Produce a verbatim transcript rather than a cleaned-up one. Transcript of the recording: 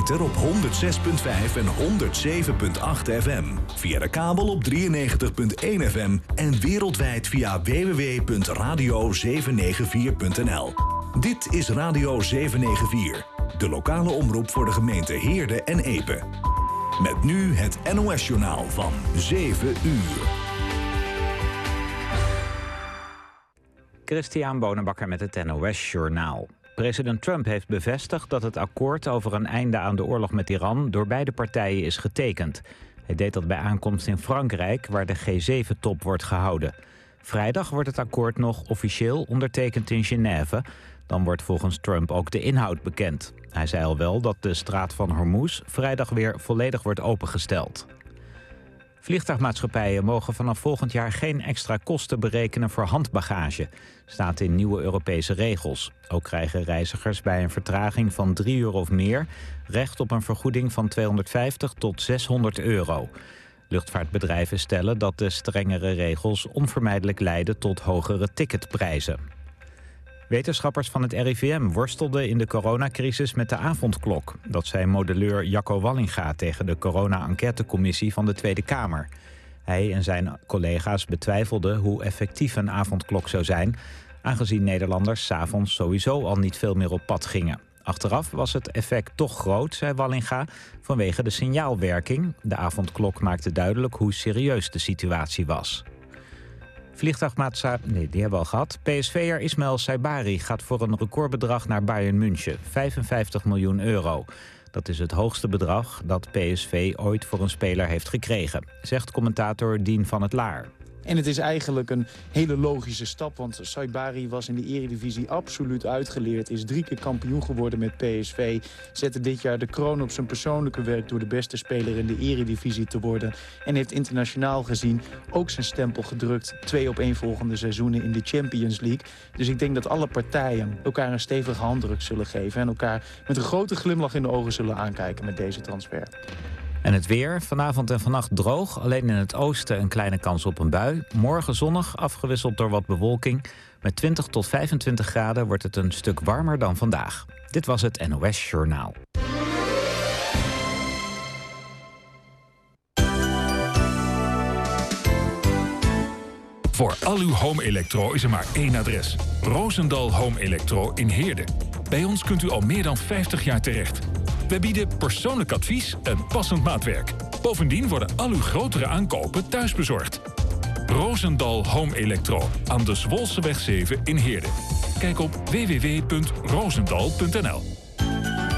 ether op honderd zes komma vijf en honderd zeven komma acht F M. Via de kabel op drieënnegentig komma één F M en wereldwijd via w w w punt radio zeven negen vier punt n l. Dit is Radio zeven negen vier, de lokale omroep voor de gemeente Heerde en Epe. Met nu het N O S-journaal van zeven uur. Christian Bonenbakker met het N O S-journaal. President Trump heeft bevestigd dat het akkoord over een einde aan de oorlog met Iran door beide partijen is getekend. Hij deed dat bij aankomst in Frankrijk, waar de G zeven top wordt gehouden. Vrijdag wordt het akkoord nog officieel ondertekend in Genève. Dan wordt volgens Trump ook de inhoud bekend. Hij zei al wel dat de straat van Hormuz vrijdag weer volledig wordt opengesteld. Vliegtuigmaatschappijen mogen vanaf volgend jaar geen extra kosten berekenen voor handbagage. Staat in nieuwe Europese regels. Ook krijgen reizigers bij een vertraging van drie uur of meer recht op een vergoeding van tweehonderdvijftig tot zeshonderd euro. Luchtvaartbedrijven stellen dat de strengere regels onvermijdelijk leiden tot hogere ticketprijzen. Wetenschappers van het R I V M worstelden in de coronacrisis met de avondklok. Dat zei modelleur Jacco Wallinga tegen de corona-enquêtecommissie van de Tweede Kamer. Hij en zijn collega's betwijfelden hoe effectief een avondklok zou zijn, aangezien Nederlanders 's avonds sowieso al niet veel meer op pad gingen. Achteraf was het effect toch groot, zei Wallinga, vanwege de signaalwerking. De avondklok maakte duidelijk hoe serieus de situatie was. Vliegtuigmaatschappij, nee, die hebben we al gehad. P S V'er Ismail Saibari gaat voor een recordbedrag naar Bayern München. vijfenvijftig miljoen euro. Dat is het hoogste bedrag dat P S V ooit voor een speler heeft gekregen, zegt commentator Dien van het Laar. En het is eigenlijk een hele logische stap, want Saibari was in de Eredivisie absoluut uitgeleerd. Is drie keer kampioen geworden met P S V. Zette dit jaar de kroon op zijn persoonlijke werk door de beste speler in de Eredivisie te worden. En heeft internationaal gezien ook zijn stempel gedrukt. Twee opeenvolgende seizoenen in de Champions League. Dus ik denk dat alle partijen elkaar een stevige handdruk zullen geven. En elkaar met een grote glimlach in de ogen zullen aankijken met deze transfer. En het weer, vanavond en vannacht droog. Alleen in het oosten een kleine kans op een bui. Morgen zonnig, afgewisseld door wat bewolking. Met twintig tot vijfentwintig graden wordt het een stuk warmer dan vandaag. Dit was het N O S-journaal. Voor al uw home electro is er maar één adres. Roosendal Home Electro in Heerde. Bij ons kunt u al meer dan vijftig jaar terecht. We bieden persoonlijk advies en passend maatwerk. Bovendien worden al uw grotere aankopen thuisbezorgd. Roosendal Home Electro aan de Zwolseweg zeven in Heerde. Kijk op w w w punt roosendal punt n l.